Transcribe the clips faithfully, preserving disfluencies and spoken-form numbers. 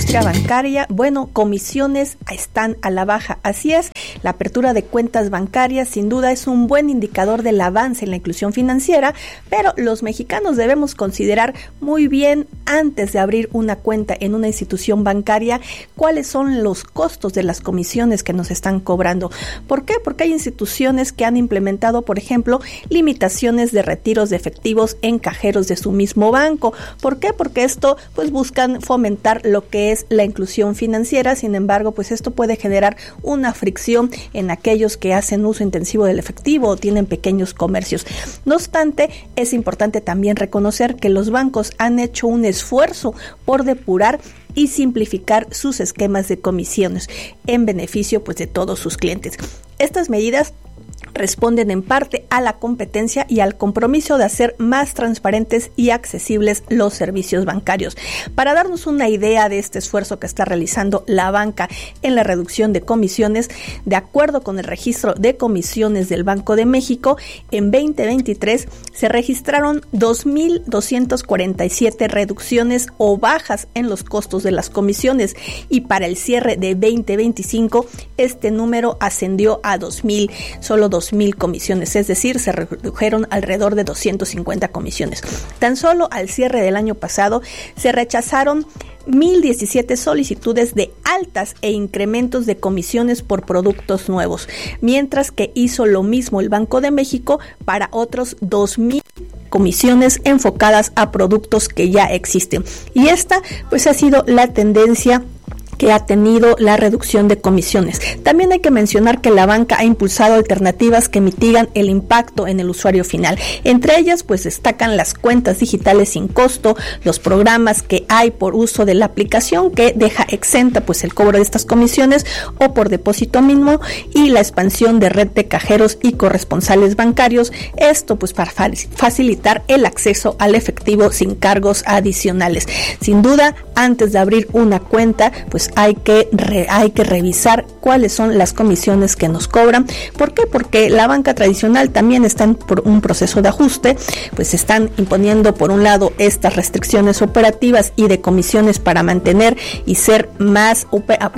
industria bancaria, bueno, comisiones están a la baja. Así es, la apertura de cuentas bancarias sin duda es un buen indicador del avance en la inclusión financiera, pero los mexicanos debemos considerar muy bien antes de abrir una cuenta en una institución bancaria cuáles son los costos de las comisiones que nos están cobrando. ¿Por qué? Porque hay instituciones que han implementado, por ejemplo, limitaciones de retiros de efectivos en cajeros de su mismo banco. ¿Por qué? Porque esto pues buscan fomentar lo que es la inclusión financiera. Sin embargo, pues esto puede generar una fricción en aquellos que hacen uso intensivo del efectivo o tienen pequeños comercios. No obstante, es importante también reconocer que los bancos han hecho un esfuerzo por depurar y simplificar sus esquemas de comisiones en beneficio pues de todos sus clientes. Estas medidas responden en parte a la competencia y al compromiso de hacer más transparentes y accesibles los servicios bancarios. Para darnos una idea de este esfuerzo que está realizando la banca en la reducción de comisiones, de acuerdo con el registro de comisiones del Banco de México, en veinte veintitrés se registraron dos mil doscientas cuarenta y siete reducciones o bajas en los costos de las comisiones, y para el cierre de veinte veinticinco este número ascendió a dos mil, solo dos mil comisiones, es decir, se redujeron alrededor de doscientas cincuenta comisiones. Tan solo al cierre del año pasado se rechazaron mil diecisiete solicitudes de altas e incrementos de comisiones por productos nuevos, mientras que hizo lo mismo el Banco de México para otros dos mil comisiones enfocadas a productos que ya existen. Y esta pues ha sido la tendencia que ha tenido la reducción de comisiones. También hay que mencionar que la banca ha impulsado alternativas que mitigan el impacto en el usuario final. Entre ellas, pues destacan las cuentas digitales sin costo, los programas que hay por uso de la aplicación que deja exenta pues el cobro de estas comisiones o por depósito mínimo, y la expansión de red de cajeros y corresponsales bancarios. Esto pues para facilitar el acceso al efectivo sin cargos adicionales. Sin duda, antes de abrir una cuenta, pues hay que re, hay que revisar cuáles son las comisiones que nos cobran. ¿Por qué? Porque la banca tradicional también está en un proceso de ajuste, pues están imponiendo por un lado estas restricciones operativas y de comisiones para mantener y ser más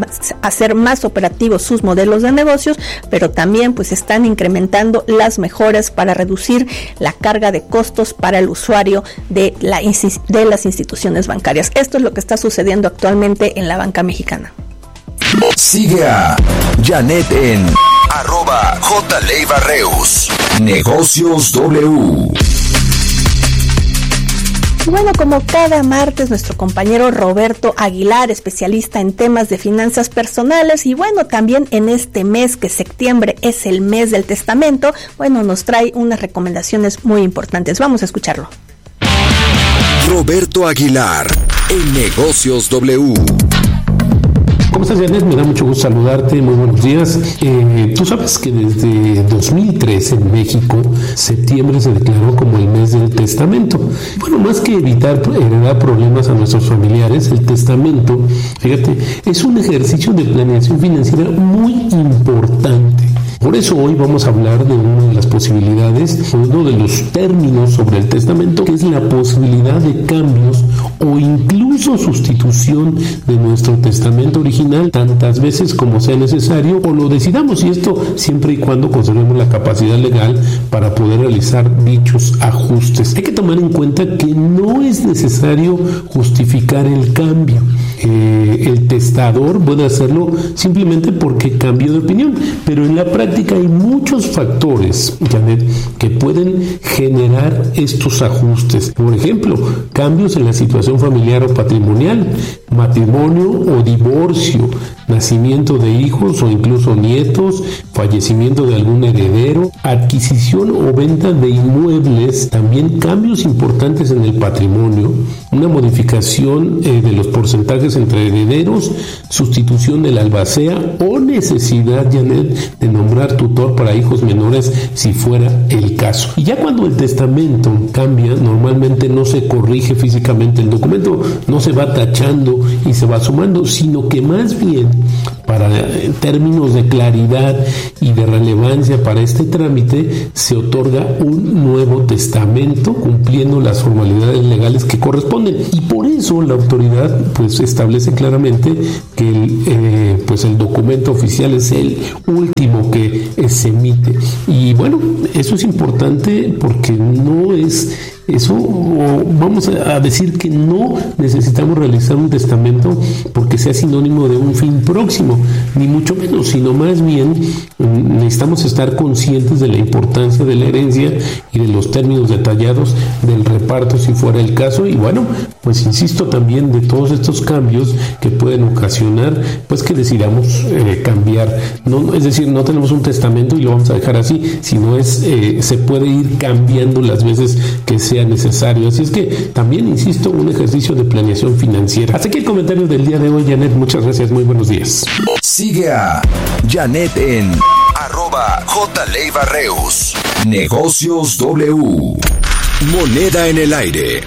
hacer más operativos sus modelos de negocios, pero también pues están incrementando las mejoras para reducir la carga de costos para el usuario de la de las instituciones bancarias. Esto es lo que está sucediendo actualmente en la banca mexicana. Sigue a Janet en arroba J. Leiva Reus. Negocios W. Bueno, como cada martes, nuestro compañero Roberto Aguilar, especialista en temas de finanzas personales, y bueno, también en este mes que septiembre es el mes del testamento, bueno, nos trae unas recomendaciones muy importantes. Vamos a escucharlo. Roberto Aguilar en Negocios W. ¿Cómo estás, Janet? Me da mucho gusto saludarte, muy buenos días. Eh, tú sabes que desde dos mil tres en México, septiembre se declaró como el mes del testamento. Bueno, más que evitar heredar problemas a nuestros familiares, el testamento, fíjate, es un ejercicio de planeación financiera muy importante. Por eso hoy vamos a hablar de una de las posibilidades, uno de los términos sobre el testamento, que es la posibilidad de cambios o incluso sustitución de nuestro testamento original tantas veces como sea necesario o lo decidamos, y esto siempre y cuando conservemos la capacidad legal para poder realizar dichos ajustes. Hay que tomar en cuenta que no es necesario justificar el cambio. Eh, el testador puede hacerlo simplemente porque cambió de opinión, pero en la práctica hay muchos factores, Janet, que pueden generar estos ajustes. Por ejemplo, cambios en la situación familiar o patrimonial, matrimonio o divorcio, nacimiento de hijos o incluso nietos, fallecimiento de algún heredero, adquisición o venta de inmuebles, también cambios importantes en el patrimonio, una modificación eh, de los porcentajes entre herederos, sustitución de la albacea o necesidad, Janet, de nombrar tutor para hijos menores si fuera el caso. Y ya cuando el testamento cambia, normalmente no se corrige físicamente el documento, no se va tachando y se va sumando, sino que más bien para en términos de claridad y de relevancia para este trámite, se otorga un nuevo testamento cumpliendo las formalidades legales que corresponden, y por eso la autoridad pues establece claramente que el, eh, pues el documento oficial es el último que eh, se emite. Y bueno, eso es importante porque no es eso, vamos a decir que no necesitamos realizar un testamento porque sea sinónimo de un fin próximo, ni mucho menos, sino más bien necesitamos estar conscientes de la importancia de la herencia y de los términos detallados del reparto si fuera el caso, y bueno, pues insisto también de todos estos cambios que pueden ocasionar pues que decidamos eh, cambiar, no, es decir, no tenemos un testamento y lo vamos a dejar así, sino es eh, se puede ir cambiando las veces que sea necesario. Así es que también, insisto, un ejercicio de planeación financiera. Hasta aquí el comentario del día de hoy, Janet. Muchas gracias. Muy buenos días. Sigue a Janet en arroba J. Leiva Reus. Negocios W. Moneda en el aire.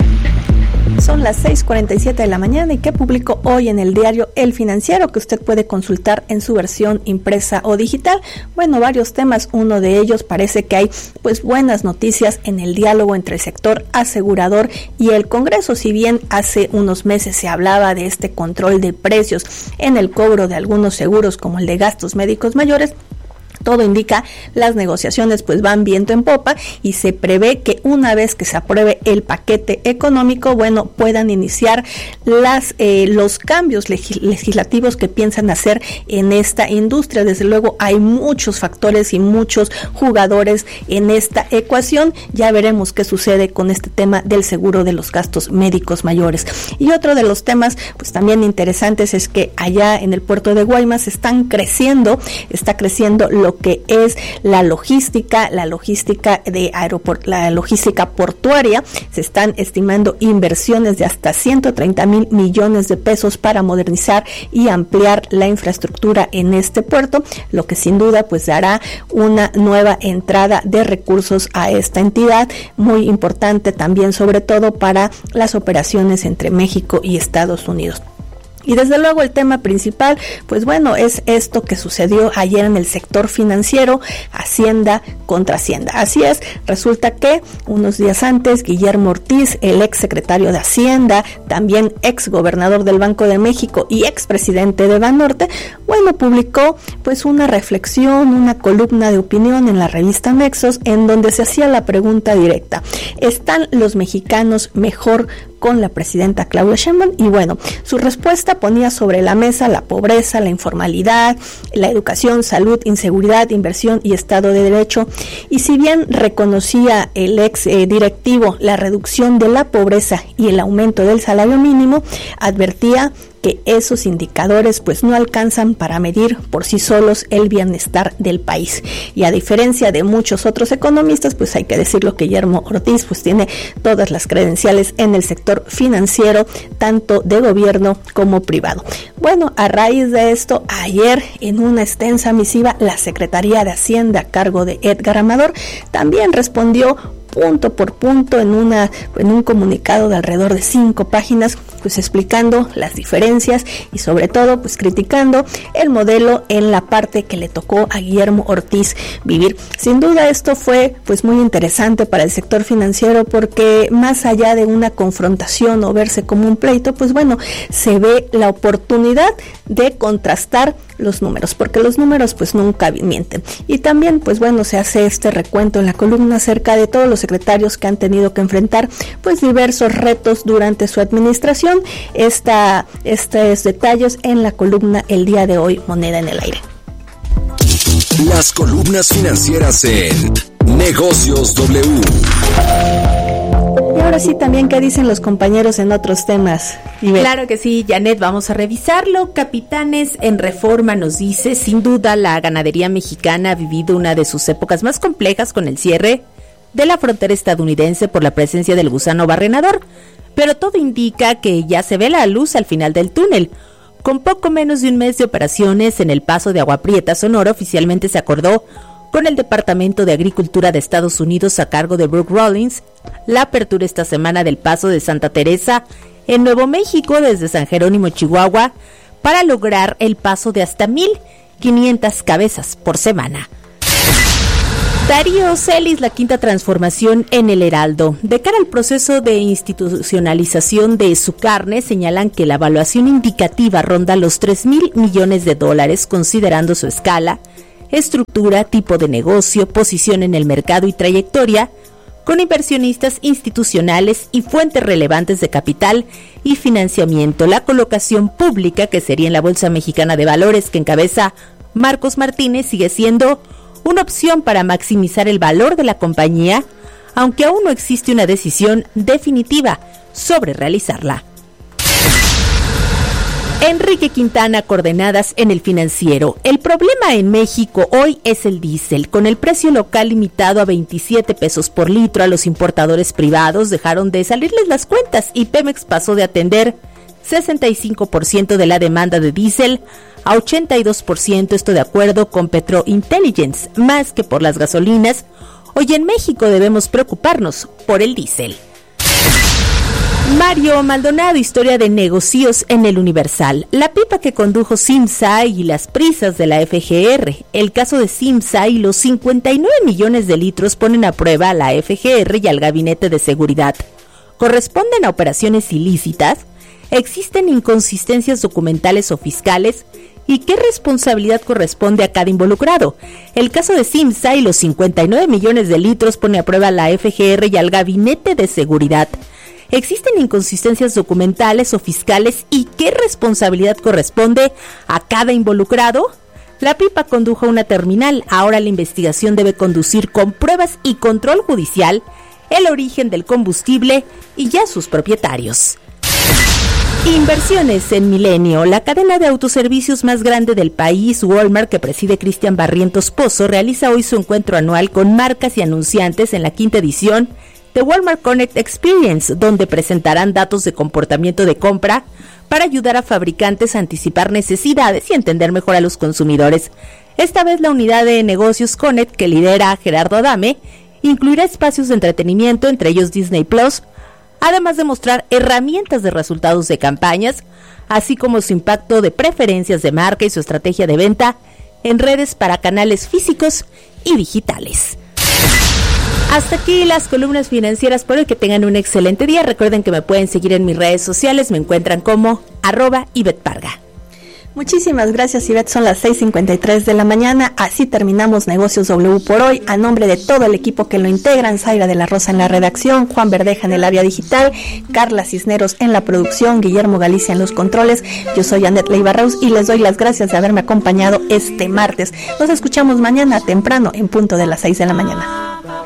Son las seis cuarenta y siete de la mañana y que publicó hoy en el diario El Financiero, que usted puede consultar en su versión impresa o digital. Bueno, varios temas. Uno de ellos parece que hay pues buenas noticias en el diálogo entre el sector asegurador y el Congreso. Si bien hace unos meses se hablaba de este control de precios en el cobro de algunos seguros como el de gastos médicos mayores, todo indica las negociaciones pues van viento en popa y se prevé que una vez que se apruebe el paquete económico, bueno, puedan iniciar las eh, los cambios legis- legislativos que piensan hacer en esta industria. Desde luego hay muchos factores y muchos jugadores en esta ecuación. Ya veremos qué sucede con este tema del seguro de los gastos médicos mayores. Y otro de los temas pues también interesantes es que allá en el puerto de Guaymas están creciendo, está creciendo lo que es la logística, la logística de aeroport, la logística portuaria. Se están estimando inversiones de hasta ciento treinta mil millones de pesos para modernizar y ampliar la infraestructura en este puerto, lo que sin duda pues dará una nueva entrada de recursos a esta entidad, muy importante también sobre todo para las operaciones entre México y Estados Unidos. Y desde luego el tema principal, pues bueno, es esto que sucedió ayer en el sector financiero, Hacienda contra Hacienda. Así es, resulta que unos días antes, Guillermo Ortiz, el ex secretario de Hacienda, también ex gobernador del Banco de México y ex presidente de Banorte, bueno, publicó pues una reflexión, una columna de opinión en la revista Nexos, en donde se hacía la pregunta directa: ¿están los mexicanos mejor con la presidenta Claudia Sheinbaum? Y bueno, su respuesta ponía sobre la mesa la pobreza, la informalidad, la educación, salud, inseguridad, inversión y Estado de Derecho. Y si bien reconocía el ex eh, directivo la reducción de la pobreza y el aumento del salario mínimo, advertía que esos indicadores pues no alcanzan para medir por sí solos el bienestar del país. Y a diferencia de muchos otros economistas, pues hay que decirlo que Guillermo Ortiz pues tiene todas las credenciales en el sector financiero, tanto de gobierno como privado. Bueno, a raíz de esto, ayer en una extensa misiva, la Secretaría de Hacienda a cargo de Edgar Amador también respondió punto por punto en una en un comunicado de alrededor de cinco páginas, pues explicando las diferencias y sobre todo pues criticando el modelo en la parte que le tocó a Guillermo Ortiz vivir. Sin duda esto fue pues muy interesante para el sector financiero, porque más allá de una confrontación o verse como un pleito, pues bueno, se ve la oportunidad de contrastar los números, porque los números pues nunca mienten. Y también pues bueno, se hace este recuento en la columna acerca de todos los secretarios que han tenido que enfrentar pues diversos retos durante su administración. Esta, estos detalles en la columna el día de hoy, Moneda en el Aire. Las columnas financieras en Negocios W. Y ahora sí también, ¿qué dicen los compañeros en otros temas? Ivette. Claro que sí, Janet, vamos a revisarlo. Capitanes en Reforma nos dice: sin duda la ganadería mexicana ha vivido una de sus épocas más complejas con el cierre de la frontera estadounidense por la presencia del gusano barrenador, pero todo indica que ya se ve la luz al final del túnel. Con poco menos de un mes de operaciones en el paso de Agua Prieta, Sonora, oficialmente se acordó con el Departamento de Agricultura de Estados Unidos a cargo de Brooke Rollins la apertura esta semana del paso de Santa Teresa en Nuevo México desde San Jerónimo, Chihuahua, para lograr el paso de hasta mil quinientas cabezas por semana. Darío Celis, la quinta transformación en el Heraldo. De cara al proceso de institucionalización de su carne, señalan que la evaluación indicativa ronda los tres mil millones de dólares, considerando su escala, estructura, tipo de negocio, posición en el mercado y trayectoria, con inversionistas institucionales y fuentes relevantes de capital y financiamiento. La colocación pública, que sería en la Bolsa Mexicana de Valores, que encabeza Marcos Martínez, sigue siendo una opción para maximizar el valor de la compañía, aunque aún no existe una decisión definitiva sobre realizarla. Enrique Quintana, coordenadas en El Financiero. El problema en México hoy es el diésel. Con el precio local limitado a veintisiete pesos por litro, a los importadores privados dejaron de salirles las cuentas y Pemex pasó de atender sesenta y cinco por ciento de la demanda de diésel a ochenta y dos por ciento, esto de acuerdo con Petrointelligence, más que por las gasolinas. Hoy en México debemos preocuparnos por el diésel. Mario Maldonado, historia de negocios en El Universal. La pipa que condujo Simsai y las prisas de la F G R. El caso de Simsai y los cincuenta y nueve millones de litros ponen a prueba a la F G R y al Gabinete de Seguridad. ¿Corresponden a operaciones ilícitas? ¿Existen inconsistencias documentales o fiscales? ¿Y qué responsabilidad corresponde a cada involucrado? El caso de Simsai y los cincuenta y nueve millones de litros pone a prueba a la F G R y al Gabinete de Seguridad. ¿Existen inconsistencias documentales o fiscales y qué responsabilidad corresponde a cada involucrado? La pipa condujo a una terminal, ahora la investigación debe conducir con pruebas y control judicial el origen del combustible y ya sus propietarios. Inversiones en Milenio. La cadena de autoservicios más grande del país, Walmart, que preside Cristian Barrientos Pozo, realiza hoy su encuentro anual con marcas y anunciantes en la quinta edición de Walmart Connect Experience, donde presentarán datos de comportamiento de compra para ayudar a fabricantes a anticipar necesidades y entender mejor a los consumidores. Esta vez la unidad de negocios Connect, que lidera Gerardo Adame, incluirá espacios de entretenimiento, entre ellos Disney Plus, además de mostrar herramientas de resultados de campañas, así como su impacto de preferencias de marca y su estrategia de venta en redes para canales físicos y digitales. Hasta aquí las columnas financieras por hoy. Que tengan un excelente día. Recuerden que me pueden seguir en mis redes sociales. Me encuentran como arroba Ivette Parga. Muchísimas gracias, Ivette. Son las seis cincuenta y tres de la mañana. Así terminamos Negocios W por hoy. A nombre de todo el equipo que lo integran, Zaira de la Rosa en la redacción, Juan Verdeja en el área digital, Carla Cisneros en la producción, Guillermo Galicia en los controles. Yo soy Janet Leiva Reus y les doy las gracias de haberme acompañado este martes. Nos escuchamos mañana temprano en punto de las seis de la mañana.